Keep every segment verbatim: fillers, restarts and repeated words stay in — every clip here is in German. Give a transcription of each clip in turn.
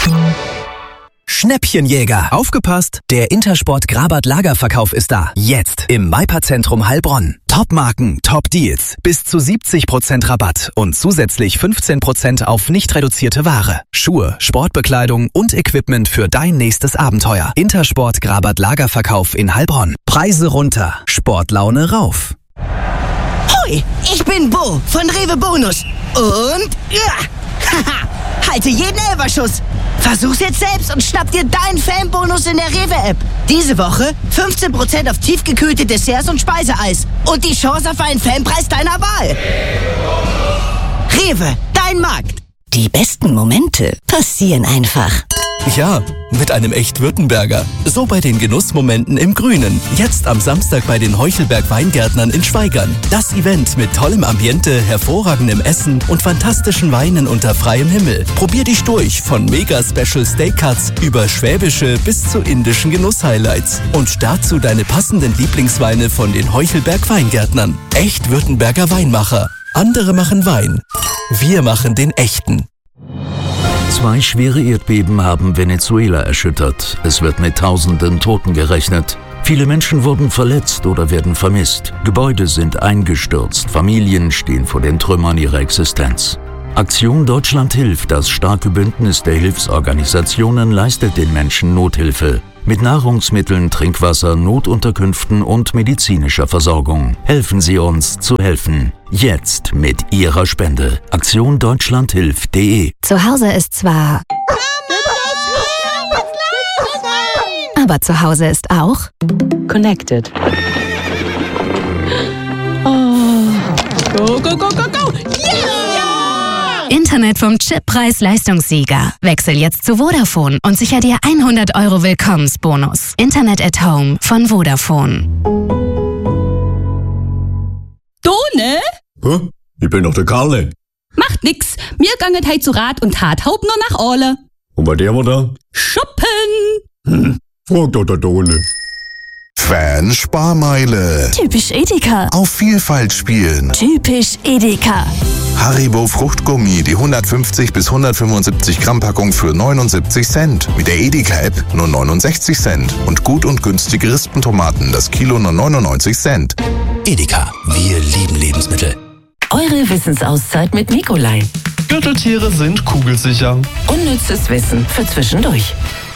Schnäppchenjäger. Aufgepasst! Der Intersport Grabart Lagerverkauf ist da. Jetzt im Maipa-Zentrum Heilbronn. Top-Marken, Top-Deals. Bis zu siebzig Prozent Rabatt und zusätzlich fünfzehn Prozent auf nicht reduzierte Ware. Schuhe, Sportbekleidung und Equipment für dein nächstes Abenteuer. Intersport Grabart Lagerverkauf in Heilbronn. Preise runter, Sportlaune rauf. Hoi, ich bin Bo von Rewe Bonus. Und ja, haha, halte jeden Elferschuss. Versuch's jetzt selbst und schnapp dir deinen Fanbonus in der Rewe-App. Diese Woche fünfzehn Prozent auf tiefgekühlte Desserts und Speiseeis. Und die Chance auf einen Fanpreis deiner Wahl. Rewe, dein Markt. Die besten Momente passieren einfach. Ja, mit einem Echt-Württemberger. So bei den Genussmomenten im Grünen. Jetzt am Samstag bei den Heuchelberg-Weingärtnern in Schwaigern. Das Event mit tollem Ambiente, hervorragendem Essen und fantastischen Weinen unter freiem Himmel. Probier dich durch von Mega-Special Steak-Cuts über schwäbische bis zu indischen Genuss-Highlights. Und dazu deine passenden Lieblingsweine von den Heuchelberg-Weingärtnern. Echt-Württemberger Weinmacher. Andere machen Wein. Wir machen den echten. Zwei schwere Erdbeben haben Venezuela erschüttert. Es wird mit tausenden Toten gerechnet. Viele Menschen wurden verletzt oder werden vermisst. Gebäude sind eingestürzt. Familien stehen vor den Trümmern ihrer Existenz. Aktion Deutschland hilft, das starke Bündnis der Hilfsorganisationen, leistet den Menschen Nothilfe. Mit Nahrungsmitteln, Trinkwasser, Notunterkünften und medizinischer Versorgung. Helfen Sie uns zu helfen. Jetzt mit Ihrer Spende. Aktion Deutschland hilft punkt de. Zu Hause ist zwar... Aber zu Hause ist auch... Connected. Oh. Go, go, go, go, go! Yeah! Internet vom Chip-Preis-Leistungssieger. Wechsel jetzt zu Vodafone und sicher dir hundert Euro Willkommensbonus. Internet at Home von Vodafone. Du, ne? Hä? Ich bin doch der Karle. Macht nix. Mir ganget heit zu Rat und Tat. Haupt nur nach Orle. Und bei der war da? Shoppen. Hm. Frag doch der Done. Fan-Sparmeile. Typisch Edeka. Auf Vielfalt spielen. Typisch Edeka. Haribo Fruchtgummi, die hundertfünfzig bis hundertfünfundsiebzig Gramm Packung für neunundsiebzig Cent. Mit der Edeka-App nur neunundsechzig Cent. Und gut und günstige Rispentomaten, das Kilo nur neunundneunzig Cent. Edeka, wir lieben Lebensmittel. Eure Wissensauszeit mit Nikolai. Gürteltiere sind kugelsicher. Unnützes Wissen für zwischendurch.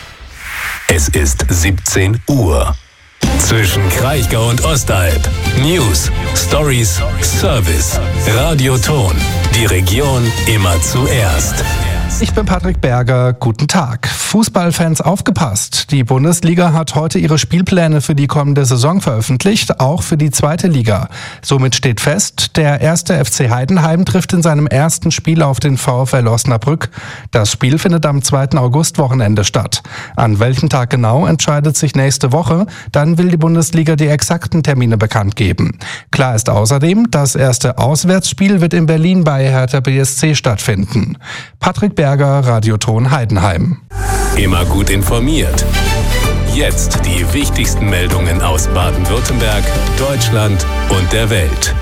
Es ist siebzehn Uhr. Zwischen Kraichgau und Ostalb. News, Stories, Service. Radioton. Die Region immer zuerst. Ich bin Patrick Berger, guten Tag. Fußballfans aufgepasst. Die Bundesliga hat heute ihre Spielpläne für die kommende Saison veröffentlicht, auch für die zweite Liga. Somit steht fest, der erste F C Heidenheim trifft in seinem ersten Spiel auf den VfL Osnabrück. Das Spiel findet am zweiten August-Wochenende statt. An welchem Tag genau entscheidet sich nächste Woche, dann will die Bundesliga die exakten Termine bekannt geben. Klar ist außerdem, das erste Auswärtsspiel wird in Berlin bei Hertha B S C stattfinden. Patrick Berger, Radioton Heidenheim. Immer gut informiert. Jetzt die wichtigsten Meldungen aus Baden-Württemberg, Deutschland und der Welt.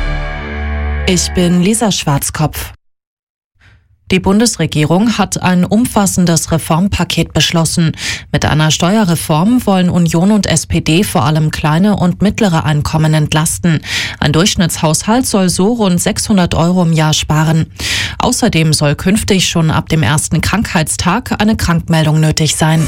Ich bin Lisa Schwarzkopf. Die Bundesregierung hat ein umfassendes Reformpaket beschlossen. Mit einer Steuerreform wollen Union und S P D vor allem kleine und mittlere Einkommen entlasten. Ein Durchschnittshaushalt soll so rund sechshundert Euro im Jahr sparen. Außerdem soll künftig schon ab dem ersten Krankheitstag eine Krankmeldung nötig sein.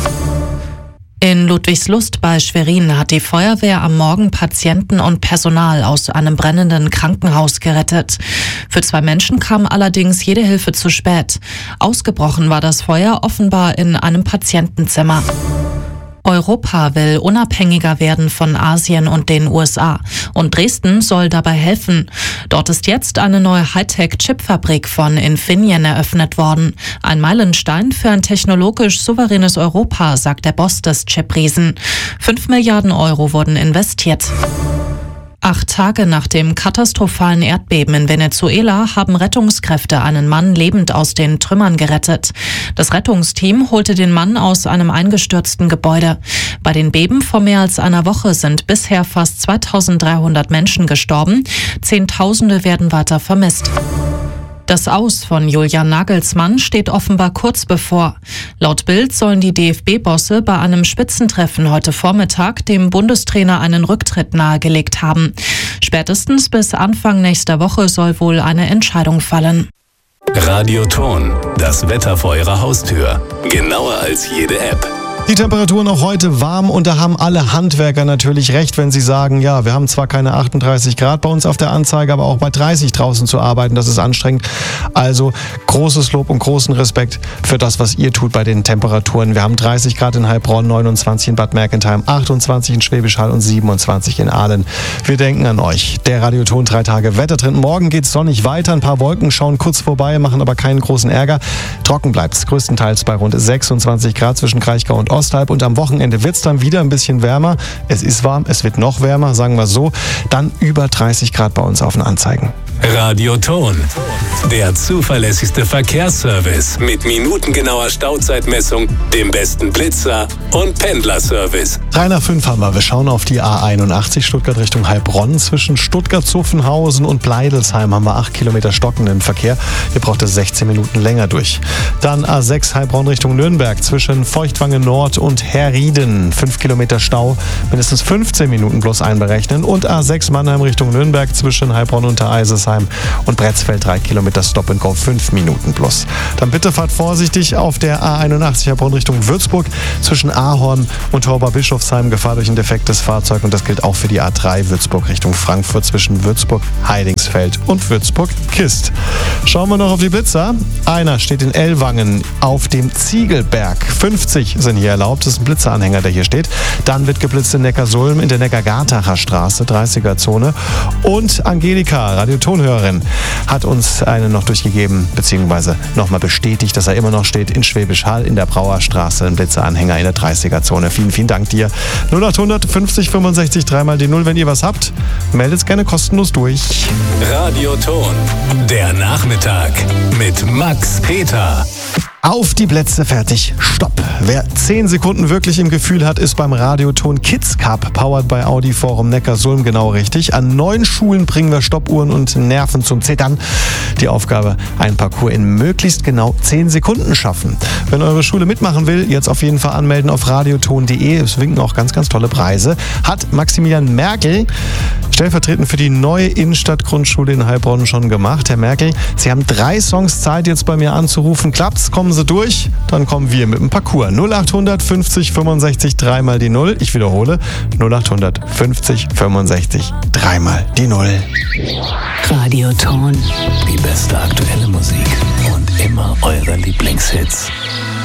In Ludwigslust bei Schwerin hat die Feuerwehr am Morgen Patienten und Personal aus einem brennenden Krankenhaus gerettet. Für zwei Menschen kam allerdings jede Hilfe zu spät. Ausgebrochen war das Feuer offenbar in einem Patientenzimmer. Europa will unabhängiger werden von Asien und den U S A. Und Dresden soll dabei helfen. Dort ist jetzt eine neue Hightech-Chipfabrik von Infineon eröffnet worden. Ein Meilenstein für ein technologisch souveränes Europa, sagt der Boss des Chip-Riesen. Fünf Milliarden Euro wurden investiert. Acht Tage nach dem katastrophalen Erdbeben in Venezuela haben Rettungskräfte einen Mann lebend aus den Trümmern gerettet. Das Rettungsteam holte den Mann aus einem eingestürzten Gebäude. Bei den Beben vor mehr als einer Woche sind bisher fast zweitausenddreihundert Menschen gestorben. Zehntausende werden weiter vermisst. Das Aus von Julian Nagelsmann steht offenbar kurz bevor. Laut Bild sollen die D F B-Bosse bei einem Spitzentreffen heute Vormittag dem Bundestrainer einen Rücktritt nahegelegt haben. Spätestens bis Anfang nächster Woche soll wohl eine Entscheidung fallen. Radioton, das Wetter vor Ihrer Haustür. Genauer als jede App. Die Temperaturen auch heute warm und da haben alle Handwerker natürlich recht, wenn sie sagen, ja, wir haben zwar keine achtunddreißig Grad bei uns auf der Anzeige, aber auch bei dreißig draußen zu arbeiten, das ist anstrengend. Also großes Lob und großen Respekt für das, was ihr tut bei den Temperaturen. Wir haben dreißig Grad in Heilbronn, neunundzwanzig in Bad Mergentheim, achtundzwanzig in Schwäbisch Hall und siebenundzwanzig in Aalen. Wir denken an euch. Der Radioton drei Tage Wettertrend. Morgen geht's sonnig weiter, ein paar Wolken schauen kurz vorbei, machen aber keinen großen Ärger. Trocken bleibt's größtenteils bei rund sechsundzwanzig Grad zwischen Kraichgau und Osthalb und am Wochenende wird es dann wieder ein bisschen wärmer. Es ist warm, es wird noch wärmer, sagen wir so. Dann über dreißig Grad bei uns auf den Anzeigen. Radioton, der zuverlässigste Verkehrsservice mit minutengenauer Stauzeitmessung, dem besten Blitzer und Pendlerservice. drei nach fünf haben wir. Wir schauen auf die A einundachtzig Stuttgart Richtung Heilbronn. Zwischen Stuttgart-Zuffenhausen und Bleidelsheim haben wir acht Kilometer stockenden Verkehr. Hier braucht es sechzehn Minuten länger durch. Dann A sechs Heilbronn Richtung Nürnberg zwischen Feuchtwangen Nord und Herrieden. fünf Kilometer Stau, mindestens fünfzehn Minuten bloß einberechnen. Und A sechs Mannheim Richtung Nürnberg zwischen Heilbronn und Eisesheim und Bretzfeld drei Kilometer Stop and Go, fünf Minuten plus. Dann bitte fahrt vorsichtig auf der A einundachtzig Heilbronn Richtung Würzburg zwischen Ahorn und Horber-Bischofsheim. Gefahr durch ein defektes Fahrzeug und das gilt auch für die A drei Würzburg Richtung Frankfurt zwischen Würzburg-Heidingsfeld und Würzburg-Kist. Schauen wir noch auf die Blitzer. Einer steht in Ellwangen auf dem Ziegelberg. fünfzig sind hier erlaubt. Das ist ein Blitzeranhänger, der hier steht. Dann wird geblitzt in Neckarsulm in der Neckar-Gartacher Straße, dreißiger Zone. Und Angelika, Radiotonhörerin, hat uns einen noch durchgegeben, beziehungsweise nochmal bestätigt, dass er immer noch steht in Schwäbisch Hall in der Brauerstraße, ein Blitzeranhänger in der dreißiger Zone. Vielen, vielen Dank dir. null achthundert fünfzig fünfundsechzig dreimal die null. Wenn ihr was habt, meldet es gerne kostenlos durch. Radioton, der Nachmittag mit Max Peter. Auf die Plätze, fertig, stopp. Wer zehn Sekunden wirklich im Gefühl hat, ist beim Radioton Kids Cup, powered by Audi Forum Neckarsulm, genau richtig. An neun Schulen bringen wir Stoppuhren und Nerven zum Zittern. Die Aufgabe, ein Parcours in möglichst genau zehn Sekunden schaffen. Wenn eure Schule mitmachen will, jetzt auf jeden Fall anmelden auf radioton punkt de. Es winken auch ganz, ganz tolle Preise. Hat Maximilian Merkel, stellvertretend für die neue Innenstadtgrundschule in Heilbronn, schon gemacht. Herr Merkel, Sie haben drei Songs Zeit, jetzt bei mir anzurufen. Klappt's? Kommen Sie durch? Dann kommen wir mit dem Parcours. null achthundert fünfzig fünfundsechzig dreimal die null. Ich wiederhole. null achthundert fünfzig fünfundsechzig dreimal die null. Radioton. Die beste aktuelle Musik und immer eure Lieblingshits.